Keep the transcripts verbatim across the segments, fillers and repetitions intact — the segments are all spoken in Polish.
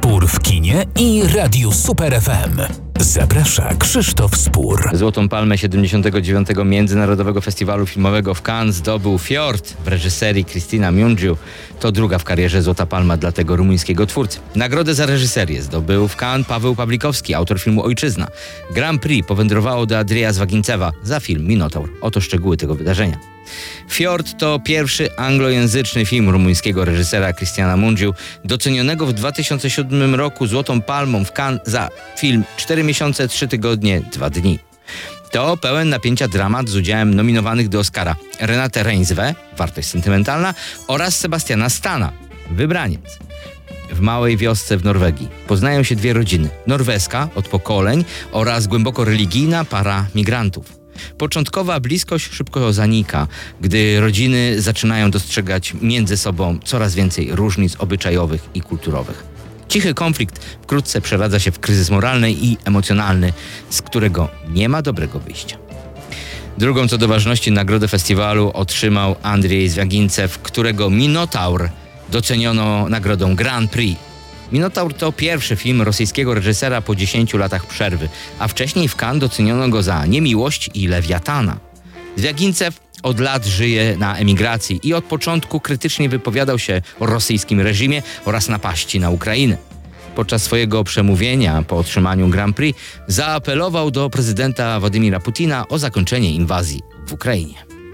Spór w kinie i Radiu Super F M. Zaprasza Krzysztof Spór. Złotą Palmę siedemdziesiątego dziewiątego Międzynarodowego Festiwalu Filmowego w Cannes zdobył Fjord w reżyserii Cristina Mungiu. To druga w karierze Złota Palma dla tego rumuńskiego twórcy. Nagrodę za reżyserię zdobył w Cannes Paweł Pawlikowski, autor filmu Ojczyzna. Grand Prix powędrowało do Andrzeja Zwagincewa za film Minotaur. Oto szczegóły tego wydarzenia. Fjord to pierwszy anglojęzyczny film rumuńskiego reżysera Cristiana Mungiu, docenionego w dwa tysiące siódmym roku Złotą Palmą w Cannes za film cztery miesiące, trzy tygodnie, dwa dni. To pełen napięcia dramat z udziałem nominowanych do Oscara Renate Reinsve, Wartość sentymentalna, oraz Sebastiana Stana, Wybraniec. W małej wiosce w Norwegii poznają się dwie rodziny, norweska od pokoleń oraz głęboko religijna para migrantów. Początkowa bliskość szybko zanika, gdy rodziny zaczynają dostrzegać między sobą coraz więcej różnic obyczajowych i kulturowych. Cichy konflikt wkrótce przeradza się w kryzys moralny i emocjonalny, z którego nie ma dobrego wyjścia. Drugą co do ważności nagrodę festiwalu otrzymał Andrzej Zwagincew, którego Minotaur doceniono nagrodą Grand Prix. Minotaur to pierwszy film rosyjskiego reżysera po dziesięciu latach przerwy, a wcześniej w Cannes doceniono go za Niemiłość i Lewiatana. Zwagincew od lat żyje na emigracji i od początku krytycznie wypowiadał się o rosyjskim reżimie oraz napaści na Ukrainę. Podczas swojego przemówienia po otrzymaniu Grand Prix zaapelował do prezydenta Władimira Putina o zakończenie inwazji w Ukrainie.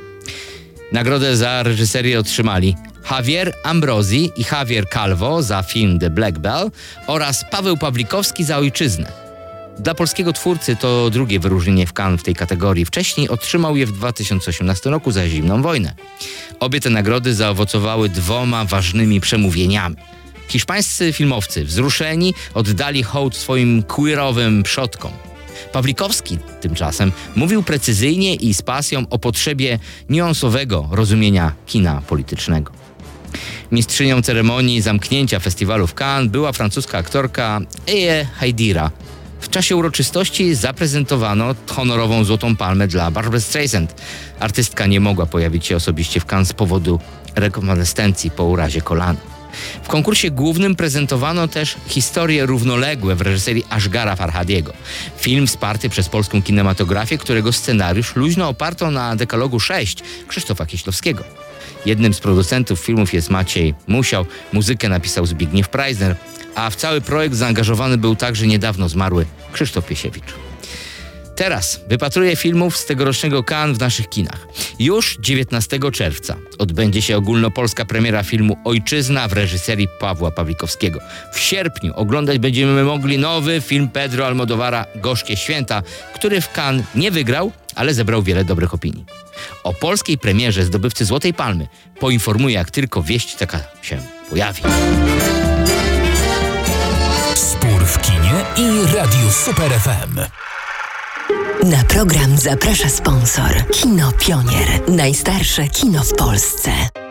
Nagrodę za reżyserię otrzymali Javier Ambrosi i Javier Calvo za film The Black Bell oraz Paweł Pawlikowski za Ojczyznę. Dla polskiego twórcy to drugie wyróżnienie w Cannes w tej kategorii. Wcześniej otrzymał je w dwa tysiące osiemnastym roku za Zimną wojnę. Obie te nagrody zaowocowały dwoma ważnymi przemówieniami. Hiszpańscy filmowcy wzruszeni oddali hołd swoim queerowym przodkom. Pawlikowski tymczasem mówił precyzyjnie i z pasją o potrzebie niuansowego rozumienia kina politycznego. Mistrzynią ceremonii zamknięcia festiwalu w Cannes była francuska aktorka Eje Haidira. W czasie uroczystości zaprezentowano honorową Złotą Palmę dla Barbry Streisand. Artystka nie mogła pojawić się osobiście w Cannes z powodu rekonwalescencji po urazie kolana. W konkursie głównym prezentowano też Historie równoległe w reżyserii Ashgara Farhadiego. Film wsparty przez polską kinematografię, którego scenariusz luźno oparto na dekalogu sześć Krzysztofa Kieślowskiego. Jednym z producentów filmów jest Maciej Musiał, muzykę napisał Zbigniew Preisner, a w cały projekt zaangażowany był także niedawno zmarły Krzysztof Piesiewicz. Teraz wypatruję filmów z tegorocznego Cannes w naszych kinach. Już dziewiętnastego czerwca odbędzie się ogólnopolska premiera filmu Ojczyzna w reżyserii Pawła Pawlikowskiego. W sierpniu oglądać będziemy mogli nowy film Pedro Almodóvara Gorzkie Święta, który w Cannes nie wygrał, ale zebrał wiele dobrych opinii. O polskiej premierze zdobywcy Złotej Palmy poinformuję, jak tylko wieść taka się pojawi. Spór w kinie i Radiu Super F M. Na program zaprasza sponsor Kino Pionier. Najstarsze kino w Polsce.